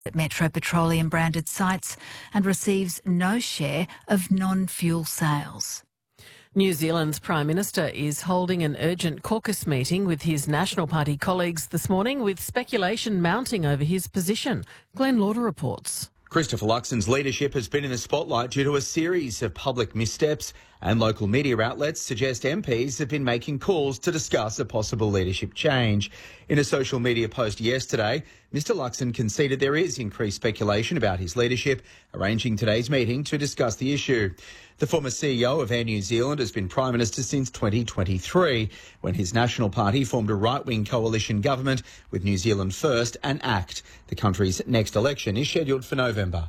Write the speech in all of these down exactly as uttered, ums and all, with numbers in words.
at Metro Petroleum branded sites and receives no share of non-fuel sales. New Zealand's Prime Minister is holding an urgent caucus meeting with his National Party colleagues this morning, with speculation mounting over his position. Glenn Lauder reports. Christopher Luxon's leadership has been in the spotlight due to a series of public missteps, and local media outlets suggest M Ps have been making calls to discuss a possible leadership change. In a social media post yesterday, Mr Luxon conceded there is increased speculation about his leadership, arranging today's meeting to discuss the issue. The former C E O of Air New Zealand has been Prime Minister since twenty twenty-three, when his National Party formed a right-wing coalition government with New Zealand First and ACT. The country's next election is scheduled for November.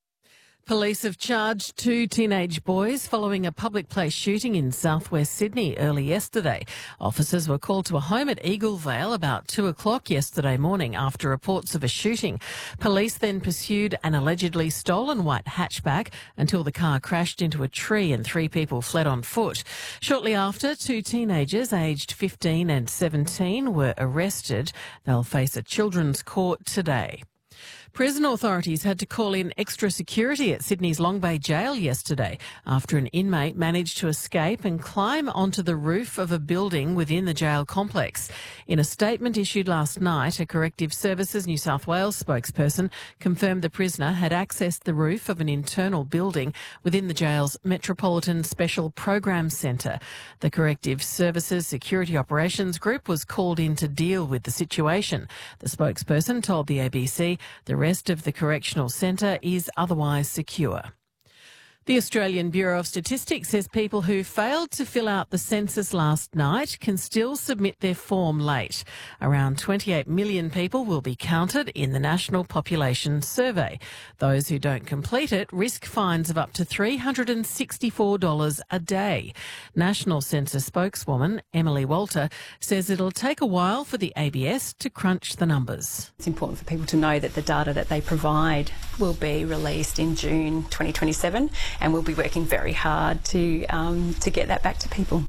Police have charged two teenage boys following a public place shooting in southwest Sydney early yesterday. Officers were called to a home at Eagle Vale about two o'clock yesterday morning after reports of a shooting. Police then pursued an allegedly stolen white hatchback until the car crashed into a tree and three people fled on foot. Shortly after, two teenagers aged fifteen and seventeen were arrested. They'll face a children's court today. Prison authorities had to call in extra security at Sydney's Long Bay Jail yesterday after an inmate managed to escape and climb onto the roof of a building within the jail complex. In a statement issued last night, a Corrective Services New South Wales spokesperson confirmed the prisoner had accessed the roof of an internal building within the jail's Metropolitan Special Program Centre. The Corrective Services Security Operations Group was called in to deal with the situation. The spokesperson told the A B C the rest of the correctional centre is otherwise secure. The Australian Bureau of Statistics says people who failed to fill out the census last night can still submit their form late. Around twenty-eight million people will be counted in the National Population Survey. Those who don't complete it risk fines of up to three hundred sixty-four dollars a day. National Census spokeswoman Emily Walter says it'll take a while for the A B S to crunch the numbers. It's important for people to know that the data that they provide will be released in June twenty twenty-seven. And we'll be working very hard to um, to get that back to people.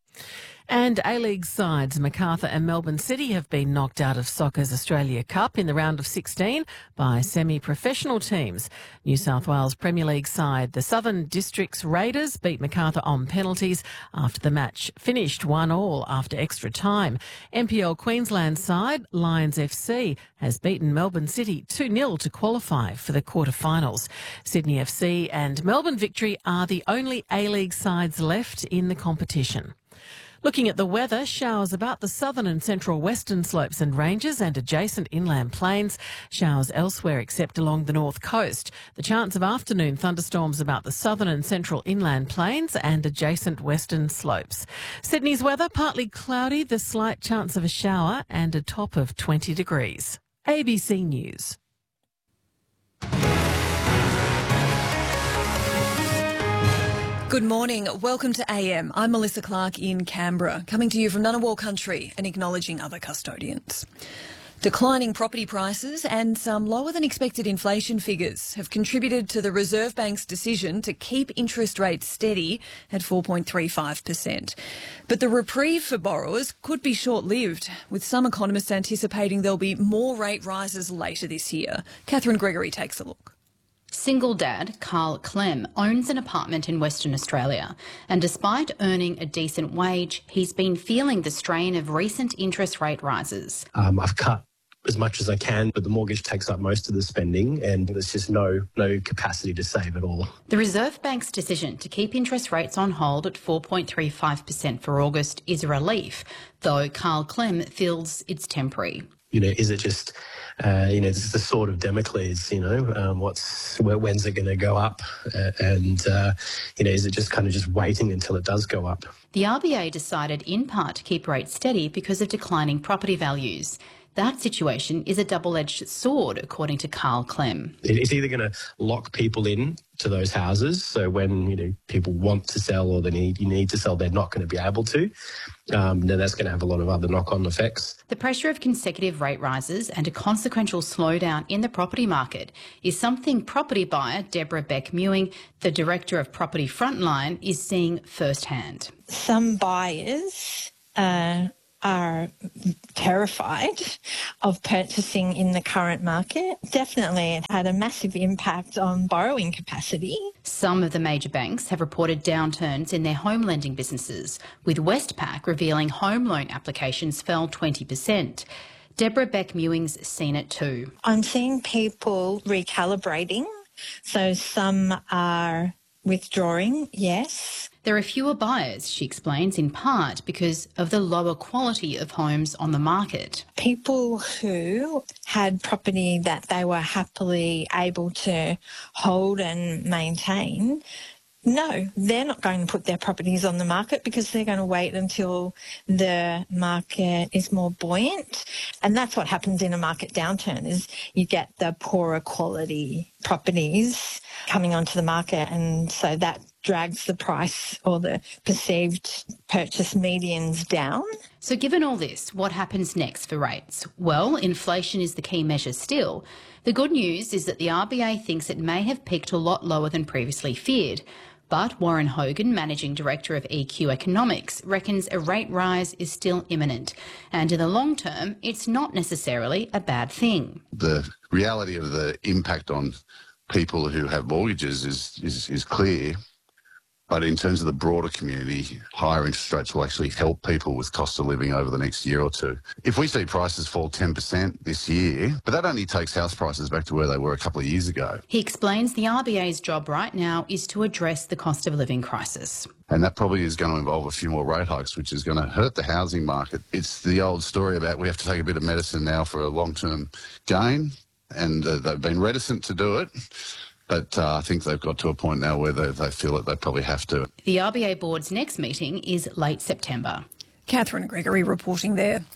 And A-League sides Macarthur and Melbourne City have been knocked out of Soccer's Australia Cup in the round of sixteen by semi-professional teams. New South Wales Premier League side, the Southern Districts Raiders, beat Macarthur on penalties after the match finished one all after extra time. N P L Queensland side, Lions F C, has beaten Melbourne City two nil to qualify for the quarterfinals. Sydney F C and Melbourne Victory are the only A-League sides left in the competition. Looking at the weather, showers about the southern and central western slopes and ranges and adjacent inland plains. Showers elsewhere except along the north coast. The chance of afternoon thunderstorms about the southern and central inland plains and adjacent western slopes. Sydney's weather, partly cloudy, the slight chance of a shower and a top of twenty degrees. A B C News. Good morning. Welcome to A M. I'm Melissa Clark in Canberra, coming to you from Ngunnawal country and acknowledging other custodians. Declining property prices and some lower than expected inflation figures have contributed to the Reserve Bank's decision to keep interest rates steady at four point three five percent. But the reprieve for borrowers could be short-lived, with some economists anticipating there'll be more rate rises later this year. Catherine Gregory takes a look. Single dad Carl Clem owns an apartment in Western Australia, and despite earning a decent wage, he's been feeling the strain of recent interest rate rises. Um, I've cut as much as I can, but the mortgage takes up most of the spending and there's just no no capacity to save at all. The Reserve Bank's decision to keep interest rates on hold at four point three five percent for August is a relief, though Carl Clem feels it's temporary. You know, is it just, uh, you know, this is the sword of Damocles, you know, um, what's, where, when's it going to go up? Uh, and, uh, you know, is it just kind of just waiting until it does go up? The R B A decided in part to keep rates steady because of declining property values. That situation is a double-edged sword, according to Carl Clem. It's either going to lock people in to those houses, so when, you know, people want to sell or they need you need to sell, they're not going to be able to. Um, then that's going to have a lot of other knock-on effects. The pressure of consecutive rate rises and a consequential slowdown in the property market is something property buyer Deborah Beck-Mewing, the Director of Property Frontline, is seeing firsthand. Some buyers uh, are terrified of purchasing in the current market. Definitely it had a massive impact on borrowing capacity. Some of the major banks have reported downturns in their home lending businesses, with Westpac revealing home loan applications fell twenty percent. Deborah Beck-Mewing's seen it too. I'm seeing people recalibrating. So some are withdrawing, yes. There are fewer buyers, she explains, in part because of the lower quality of homes on the market. People who had property that they were happily able to hold and maintain, no, they're not going to put their properties on the market because they're going to wait until the market is more buoyant. And that's what happens in a market downturn, is you get the poorer quality properties coming onto the market, and so that drags the price or the perceived purchase medians down. So given all this, what happens next for rates? Well, inflation is the key measure still. The good news is that the R B A thinks it may have peaked a lot lower than previously feared. But Warren Hogan, Managing Director of E Q Economics, reckons a rate rise is still imminent. And in the long term, it's not necessarily a bad thing. The reality of the impact on people who have mortgages is, is, is clear. But in terms of the broader community, higher interest rates will actually help people with cost of living over the next year or two. If we see prices fall ten percent this year, but that only takes house prices back to where they were a couple of years ago. He explains the R B A's job right now is to address the cost of living crisis. And that probably is going to involve a few more rate hikes, which is going to hurt the housing market. It's the old story about we have to take a bit of medicine now for a long-term gain, and uh, they've been reticent to do it. But uh, I think they've got to a point now where they, they feel that they probably have to. The R B A Board's next meeting is late September. Catherine Gregory reporting there.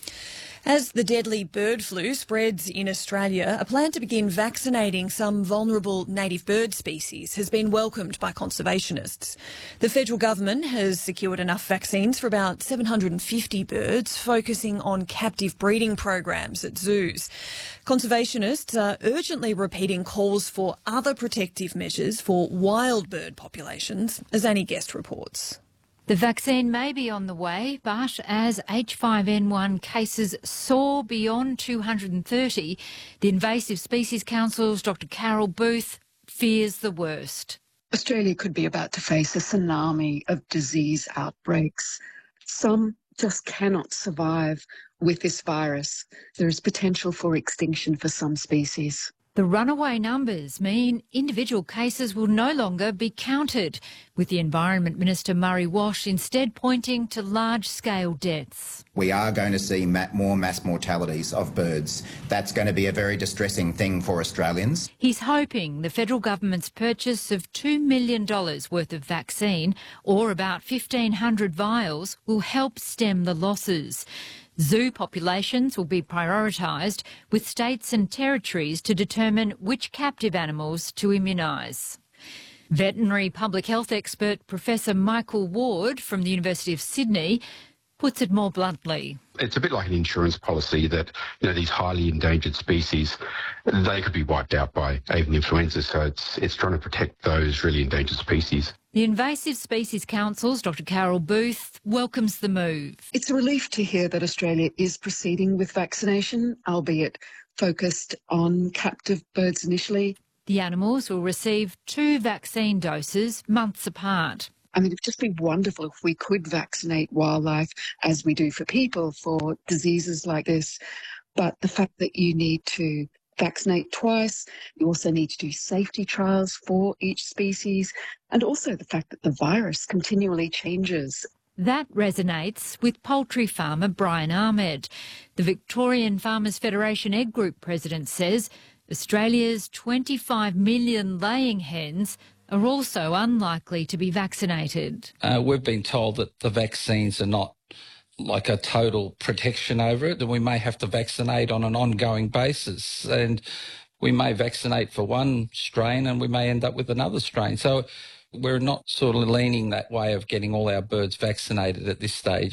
As the deadly bird flu spreads in Australia, a plan to begin vaccinating some vulnerable native bird species has been welcomed by conservationists. The federal government has secured enough vaccines for about seven hundred fifty birds, focusing on captive breeding programs at zoos. Conservationists are urgently repeating calls for other protective measures for wild bird populations, as Annie Guest reports. The vaccine may be on the way, but as H five N one cases soar beyond two hundred thirty, the Invasive Species Council's Doctor Carol Booth fears the worst. Australia could be about to face a tsunami of disease outbreaks. Some just cannot survive with this virus. There is potential for extinction for some species. The runaway numbers mean individual cases will no longer be counted, with the Environment Minister Murray Wash instead pointing to large-scale deaths. We are going to see more mass mortalities of birds. That's going to be a very distressing thing for Australians. He's hoping the federal government's purchase of two million dollars worth of vaccine, or about fifteen hundred vials, will help stem the losses. Zoo populations will be prioritised, with states and territories to determine which captive animals to immunise. Veterinary public health expert Professor Michael Ward from the University of Sydney puts it more bluntly. It's a bit like an insurance policy that, you know, these highly endangered species, they could be wiped out by avian influenza, so it's, it's trying to protect those really endangered species. The Invasive Species Council's Doctor Carol Booth welcomes the move. It's a relief to hear that Australia is proceeding with vaccination, albeit focused on captive birds initially. The animals will receive two vaccine doses months apart. I mean, it would just be wonderful if we could vaccinate wildlife as we do for people for diseases like this. But the fact that you need to vaccinate twice, you also need to do safety trials for each species, and also the fact that the virus continually changes. That resonates with poultry farmer Brian Ahmed. The Victorian Farmers Federation Egg Group president says Australia's twenty-five million laying hens are also unlikely to be vaccinated. Uh, we've been told that the vaccines are not like a total protection over it, that we may have to vaccinate on an ongoing basis, and we may vaccinate for one strain and we may end up with another strain. So we're not sort of leaning that way of getting all our birds vaccinated at this stage.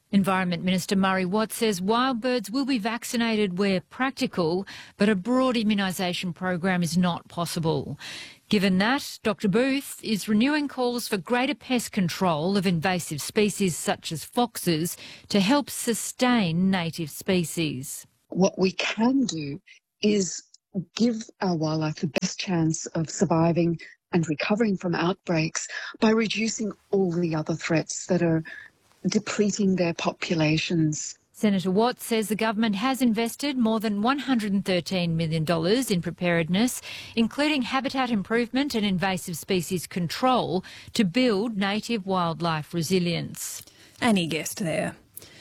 Environment Minister Murray Watt says wild birds will be vaccinated where practical, but a broad immunisation program is not possible. Given that, Doctor Booth is renewing calls for greater pest control of invasive species such as foxes to help sustain native species. What we can do is give our wildlife the best chance of surviving and recovering from outbreaks by reducing all the other threats that are depleting their populations. Senator Watt says the government has invested more than one hundred thirteen million dollars in preparedness, including habitat improvement and invasive species control, to build native wildlife resilience. Any guest there.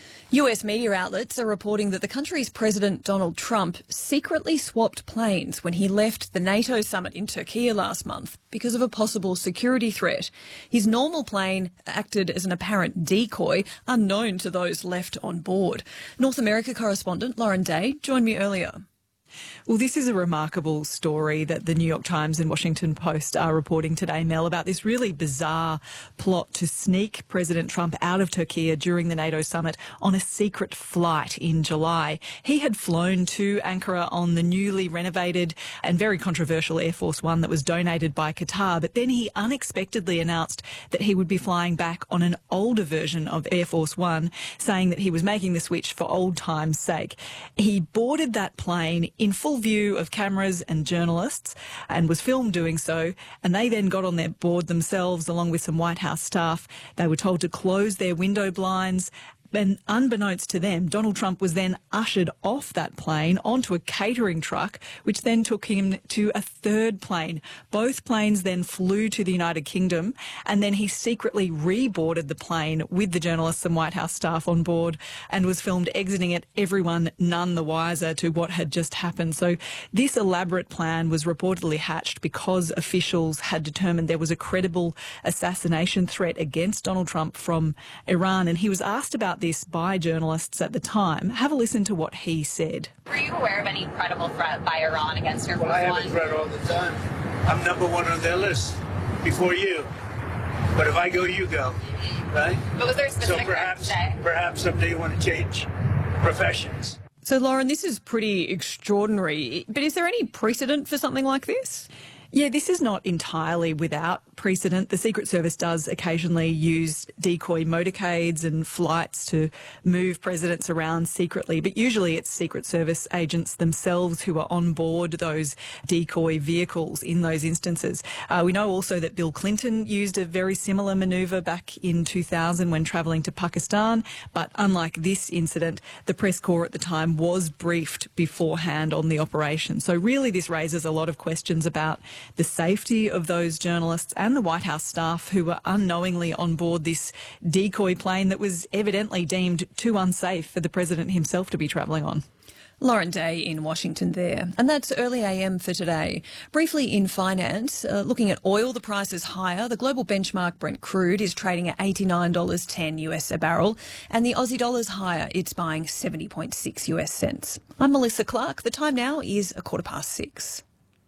U S media outlets are reporting that the country's President Donald Trump secretly swapped planes when he left the NATO summit in Turkey last month because of a possible security threat. His normal plane acted as an apparent decoy, unknown to those left on board. North America correspondent Lauren Day joined me earlier. Well, this is a remarkable story that the New York Times and Washington Post are reporting today, Mel, about this really bizarre plot to sneak President Trump out of Turkey during the NATO summit on a secret flight in July. He had flown to Ankara on the newly renovated and very controversial Air Force One that was donated by Qatar, but then he unexpectedly announced that he would be flying back on an older version of Air Force One, saying that he was making the switch for old time's sake. He boarded that plane in full view of cameras and journalists and was filmed doing so, and they then got on their board themselves along with some White House staff. They were told to close their window blinds. And unbeknownst to them, Donald Trump was then ushered off that plane onto a catering truck, which then took him to a third plane. Both planes then flew to the United Kingdom, and then he secretly reboarded the plane with the journalists and White House staff on board and was filmed exiting it, everyone none the wiser to what had just happened. So this elaborate plan was reportedly hatched because officials had determined there was a credible assassination threat against Donald Trump from Iran, and he was asked about this by journalists at the time. Have a listen to what he said. Were you aware of any credible threat by Iran against your well, I have one? a threat all the time. I'm number one on their list before you. But if I go, you go, right? But was there a specific so perhaps, threat today? perhaps someday you want to change professions. So, Lauren, this is pretty extraordinary. But is there any precedent for something like this? Yeah, this is not entirely without precedent. The Secret Service does occasionally use decoy motorcades and flights to move presidents around secretly, but usually it's Secret Service agents themselves who are on board those decoy vehicles in those instances. Uh, we know also that Bill Clinton used a very similar manoeuvre back in two thousand when travelling to Pakistan, but unlike this incident, the press corps at the time was briefed beforehand on the operation. So really this raises a lot of questions about the safety of those journalists and the White House staff who were unknowingly on board this decoy plane that was evidently deemed too unsafe for the president himself to be travelling on. Lauren Day in Washington there. And that's Early A M for today. Briefly in finance, uh, looking at oil, the price is higher. The global benchmark Brent crude is trading at eighty-nine dollars ten US a barrel, and the Aussie dollar's higher. It's buying seventy point six US cents. I'm Melissa Clark. The time now is a quarter past six.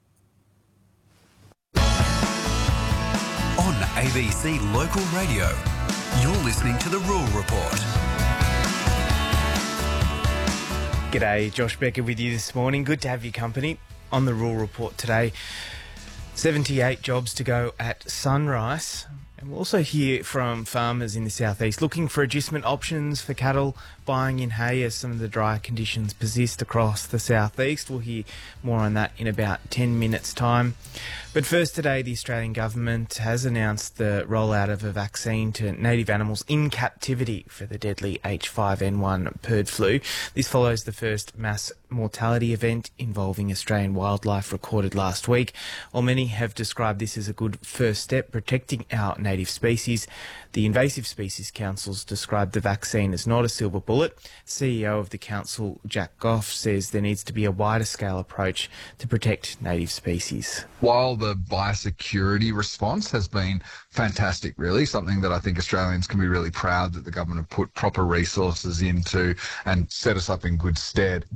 On A B C Local Radio, you're listening to The Rural Report. G'day, Josh Becker with you this morning. Good to have your company on The Rural Report today. seventy-eight jobs to go at Sunrise. And we'll also hear from farmers in the southeast looking for adjustment options for cattle, buying in hay as some of the dry conditions persist across the southeast. We'll hear more on that in about ten minutes' time. But first today, the Australian government has announced the rollout of a vaccine to native animals in captivity for the deadly H five N one bird flu. This follows the first mass mortality event involving Australian wildlife recorded last week. While many have described this as a good first step protecting our native species, the Invasive Species Council's described the vaccine as not a silver bullet. C E O of the council, Jack Goff, says there needs to be a wider scale approach to protect native species. While the biosecurity response has been fantastic, really, something that I think Australians can be really proud that the government have put proper resources into and set us up in good stead, the wild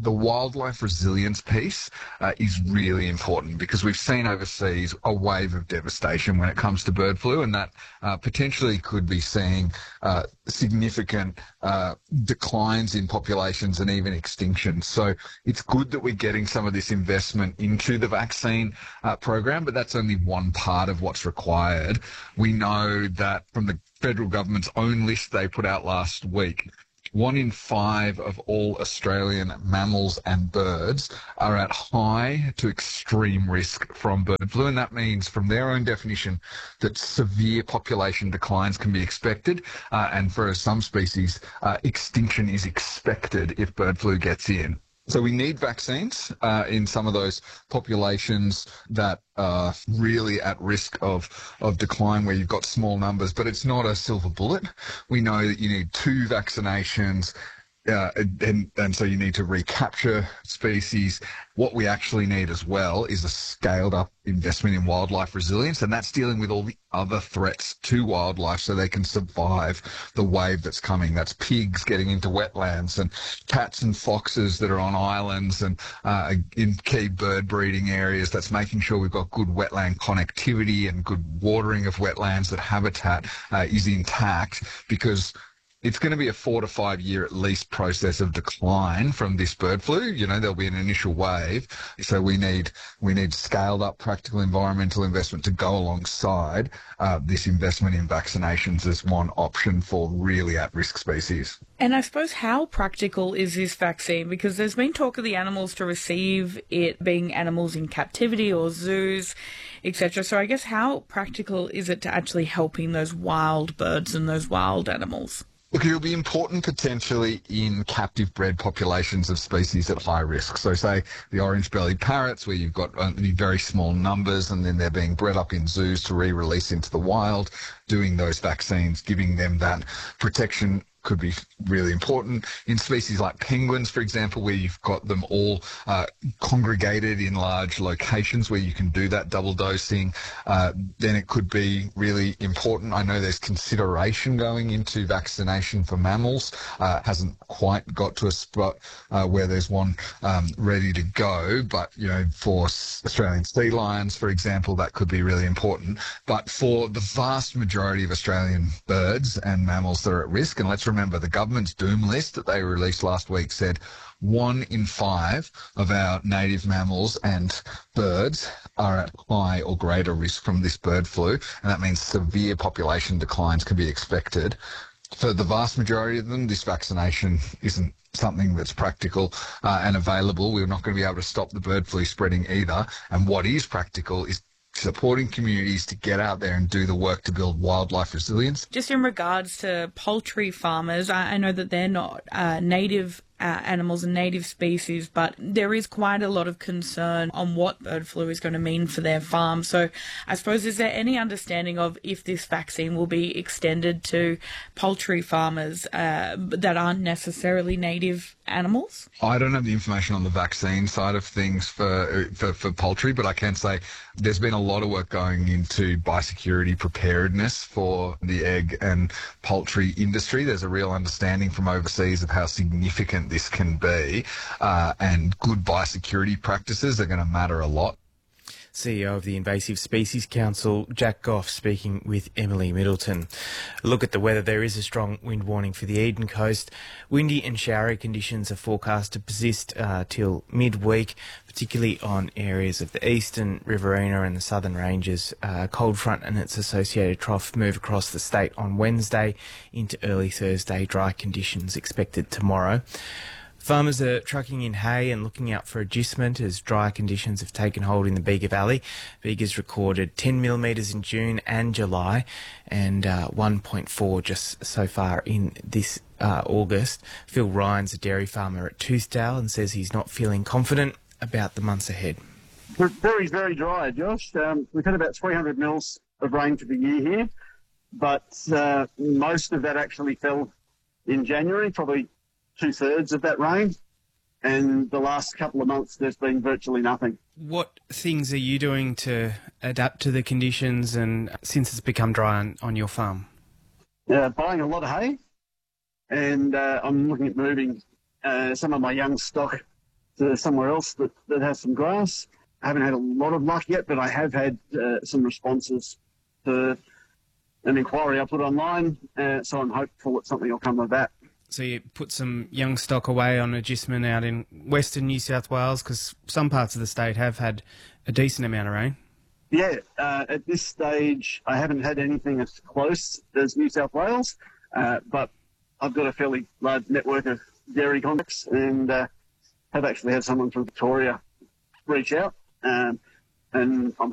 wildlife resilience piece uh, is really important because we've seen overseas a wave of devastation when it comes to bird flu, and that uh, potentially could be seeing uh, significant uh, declines in populations and even extinction. So it's good that we're getting some of this investment into the vaccine uh, program, but that's only one part of what's required. We know that from the federal government's own list they put out last week, one in five of all Australian mammals and birds are at high to extreme risk from bird flu, and that means, from their own definition, that severe population declines can be expected, uh, and for some species, uh, extinction is expected if bird flu gets in. So we need vaccines uh, in some of those populations that are really at risk of, of decline where you've got small numbers, but it's not a silver bullet. We know that you need two vaccinations, uh, and, and so you need to recapture species. What we actually need as well is a scaled up investment in wildlife resilience, and that's dealing with all the other threats to wildlife so they can survive the wave that's coming. That's pigs getting into wetlands and cats and foxes that are on islands and uh, in key bird breeding areas. That's making sure we've got good wetland connectivity and good watering of wetlands, that habitat uh, is intact, because it's going to be a four to five year at least process of decline from this bird flu. You know, there'll be an initial wave. So we need we need scaled up practical environmental investment to go alongside uh, this investment in vaccinations as one option for really at-risk species. And I suppose, how practical is this vaccine? Because there's been talk of the animals to receive it being animals in captivity or zoos, et cetera. So I guess, how practical is it to actually helping those wild birds and those wild animals? Look, it'll be important potentially in captive bred populations of species at high risk. So say the orange-bellied parrots, where you've got only very small numbers and then they're being bred up in zoos to re-release into the wild. Doing those vaccines, giving them that protection could be really important. In species like penguins, for example, where you've got them all uh, congregated in large locations where you can do that double dosing, uh, then it could be really important. I know there's consideration going into vaccination for mammals. Uh, hasn't quite got to a spot uh, where there's one um, ready to go, but, you know, for Australian sea lions, for example, that could be really important. But for the vast majority of Australian birds and mammals that are at risk, and let's remember the government's doom list that they released last week said one in five of our native mammals and birds are at high or greater risk from this bird flu, and that means severe population declines can be expected. For the vast majority of them, this vaccination isn't something that's practical uh, and available. We're not going to be able to stop the bird flu spreading either, and what is practical is supporting communities to get out there and do the work to build wildlife resilience. Just in regards to poultry farmers, I, I know that they're not uh, native uh, animals and native species, but there is quite a lot of concern on what bird flu is going to mean for their farm. So I suppose, is there any understanding of if this vaccine will be extended to poultry farmers uh, that aren't necessarily native animals? I don't have the information on the vaccine side of things for, for, for poultry, but I can say there's been a lot of work going into biosecurity preparedness for the egg and poultry industry. There's a real understanding from overseas of how significant this can be, uh, and good biosecurity practices are going to matter a lot. C E O of the Invasive Species Council, Jack Goff, speaking with Emily Middleton. A look at the weather. There is a strong wind warning for the Eden coast. Windy and showery conditions are forecast to persist uh, till midweek, particularly on areas of the eastern Riverina and the southern ranges. Uh, cold front and its associated trough move across the state on Wednesday into early Thursday. Dry conditions expected tomorrow. Farmers are trucking in hay and looking out for agistment as dry conditions have taken hold in the Bega Valley. Bega's recorded ten millimetres in June and July, and uh, one point four just so far in this uh, August. Phil Ryan's a dairy farmer at Toothdale and says he's not feeling confident about the months ahead. We're very, very dry, Josh. Um, we've had about three hundred mils of rain for the year here, but uh, most of that actually fell in January, probably two-thirds of that rain, and the last couple of months there's been virtually nothing. What things are you doing to adapt to the conditions and since it's become dry on, on your farm? Uh, buying a lot of hay, and uh, I'm looking at moving uh, some of my young stock to somewhere else that, that has some grass. I haven't had a lot of luck yet, but I have had uh, some responses to an inquiry I put online, uh, so I'm hopeful that something will come of that. So you put some young stock away on agistment out in western New South Wales, because some parts of the state have had a decent amount of rain. Yeah, uh, at this stage, I haven't had anything as close as New South Wales, uh, but I've got a fairly large network of dairy contacts and uh, have actually had someone from Victoria reach out, um, and I'm